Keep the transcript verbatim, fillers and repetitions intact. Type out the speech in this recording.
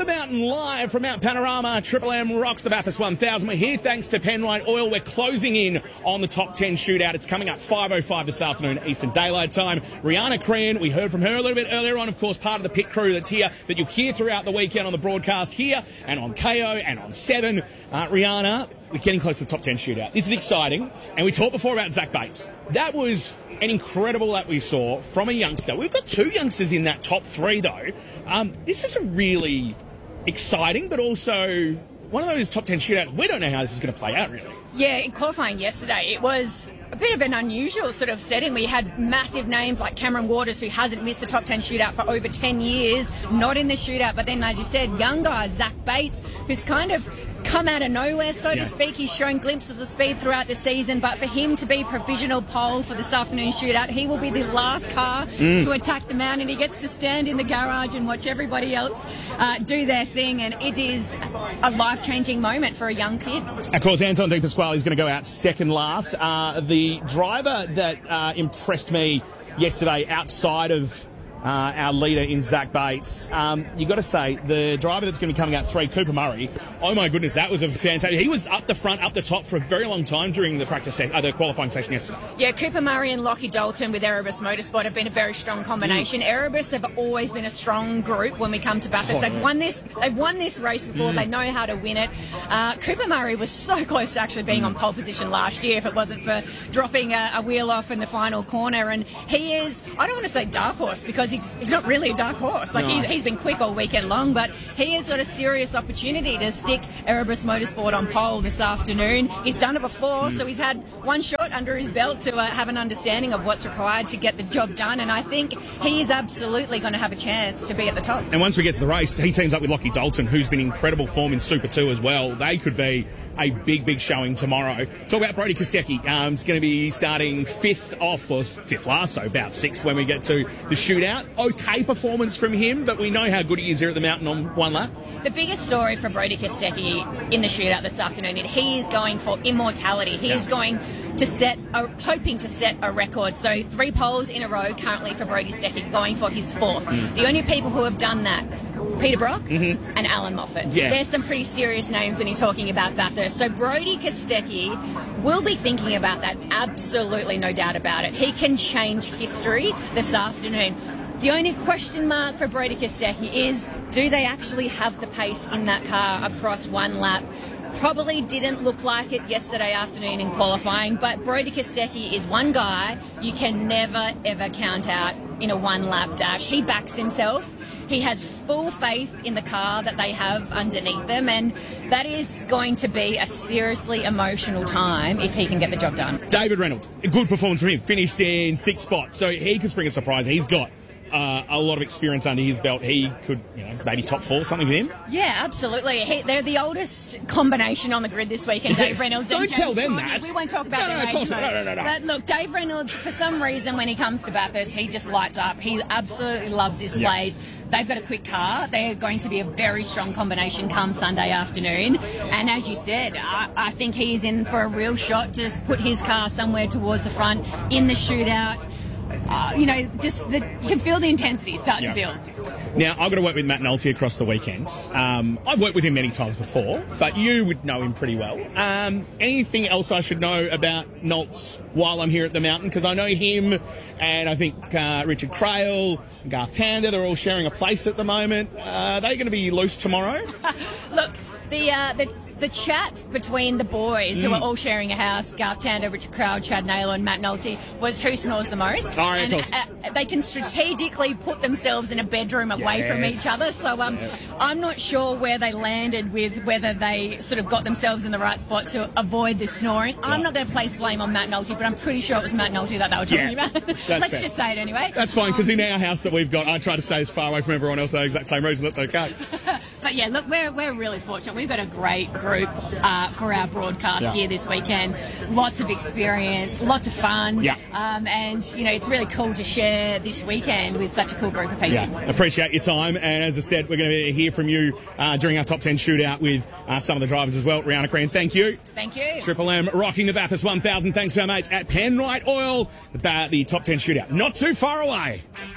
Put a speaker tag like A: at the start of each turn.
A: the mountain live from Mount Panorama. Triple M rocks the Bathurst one thousand. We're here thanks to Penrite Oil. We're closing in on the top ten shootout. It's coming up five oh five this afternoon, Eastern Daylight Time. Rihanna Crean, we heard from her a little bit earlier on, of course, part of the pit crew that's here, that you'll hear throughout the weekend on the broadcast here and on K O and on seven. Uh, Rihanna, we're getting close to the top ten shootout. This is exciting. And we talked before about Zach Bates. That was an incredible that we saw from a youngster. We've got two youngsters in that top three, though. Um, this is a really exciting, but also one of those top ten shootouts. We don't know how this is going to play out, really.
B: Yeah, in qualifying yesterday, it was a bit of an unusual sort of setting. We had massive names like Cameron Waters, who hasn't missed a top ten shootout for over ten years, not in the shootout. But then, as you said, young guy Zach Bates, who's kind of come out of nowhere, so
A: yeah.
B: to speak. He's shown glimpses of speed throughout the season, but for him to be provisional pole for this afternoon shootout, he will be the last car mm. to attack the mountain. He gets to stand in the garage and watch everybody else uh, do their thing, and it is a life-changing moment for a young kid.
A: Of course, Anton De Pasquale is going to go out second last. Uh, the driver that uh, impressed me yesterday outside of Uh, our leader in Zach Bates. Um, you got to say, the driver that's going to be coming out three, Cooper Murray, oh my goodness, that was a fantastic. He was up the front, up the top for a very long time during the practice, se- uh, the qualifying session yesterday.
B: Yeah, Cooper Murray and Lockie Dalton with Erebus Motorsport have been a very strong combination. Mm. Erebus have always been a strong group when we come to Bathurst. Oh, they've yeah. won this. They've won this race before. Mm. They know how to win it. Uh, Cooper Murray was so close to actually being mm. on pole position last year if it wasn't for dropping a, a wheel off in the final corner. And he is, I don't want to say dark horse because he's, he's not really a dark horse. Like no. he's, he's been quick all weekend long, but he has got a serious opportunity to stick Erebus Motorsport on pole this afternoon. He's done it before, mm. so he's had one shot under his belt to uh, have an understanding of what's required to get the job done, and I think he is absolutely going to have a chance to be at the top.
A: And once we get to the race, he teams up with Lockie Dalton, who's been in incredible form in Super two as well. They could be a big, big showing tomorrow. Talk about Brody Kostecki. Um, it's going to be starting fifth off, or fifth last, so about sixth when we get to the shootout. Okay performance from him, but we know how good he is here at the mountain on one lap.
B: The biggest story for Brody Kostecki in the shootout this afternoon is he is going for immortality. He yeah. is going to set, a, hoping to set a record. So three poles in a row currently for Brody Kostecki, going for his fourth. Mm. The only people who have done that, Peter Brock mm-hmm. and Alan Moffat.
A: Yeah.
B: There's some pretty serious names when you're talking about Bathurst. So Brody Kostecki will be thinking about that, absolutely no doubt about it. He can change history this afternoon. The only question mark for Brody Kostecki is, do they actually have the pace in that car across one lap? Probably didn't look like it yesterday afternoon in qualifying, but Brody Kostecki is one guy you can never, ever count out in a one-lap dash. He backs himself. He has full faith in the car that they have underneath them, and that is going to be a seriously emotional time if he can get the job done.
A: David Reynolds, a good performance from him, finished in sixth spot, so he could spring a surprise. He's got Uh, a lot of experience under his belt. He could, you know, maybe top four, something with him.
B: Yeah, absolutely. He, they're the oldest combination on the grid this weekend, Dave Reynolds.
A: Don't
B: and James
A: tell them
B: Courtney.
A: that.
B: We won't talk about
A: no,
B: their
A: no,
B: age.
A: No, no, no, no.
B: But look, Dave Reynolds, for some reason, when he comes to Bathurst, he just lights up. He absolutely loves this
A: yeah.
B: place. They've got a quick car. They're going to be a very strong combination come Sunday afternoon. And as you said, I, I think he's in for a real shot to put his car somewhere towards the front in the shootout. Uh, you know, just the, you can feel the intensity start yeah. to build.
A: Now, I've got to work with Matt Nolte across the weekend. Um, I've worked with him many times before, but you would know him pretty well. Um, anything else I should know about Nolts while I'm here at the mountain? Because I know him and I think uh, Richard Crail, Garth Tander, they're all sharing a place at the moment. Uh, are they going to be loose tomorrow?
B: Look, the... Uh, the The chat between the boys, mm. who are all sharing a house, Garth Tander, Richard Crowell, Chad Naylor and Matt Nolte, was who snores the most.
A: Oh, yeah,
B: and
A: of course.
B: Uh, they can strategically put themselves in a bedroom away
A: yes.
B: from each other. So um, yeah. I'm not sure where they landed with whether they sort of got themselves in the right spot to avoid this snoring. Yeah. I'm not going to place blame on Matt Nolte, but I'm pretty sure it was Matt Nolte that they were talking
A: yeah.
B: about.
A: Let's
B: fair. Just say it anyway.
A: That's fine, because
B: um,
A: in our house that we've got, I try to stay as far away from everyone else for the exact same reason. That's okay.
B: But yeah, look, we're we're really fortunate. We've got a great group uh, for our broadcast
A: yeah.
B: here this weekend. Lots of experience, lots of fun.
A: Yeah.
B: Um, and, you know, it's really cool to share this weekend with such a cool group of people.
A: Yeah, appreciate your time. And as I said, we're going to hear from you uh, during our top ten shootout with uh, some of the drivers as well. Rihanna Crean, thank you.
B: Thank you.
A: Triple M rocking the Bathurst one thousand. Thanks to our mates at Penrite Oil. The, the top ten shootout, not too far away.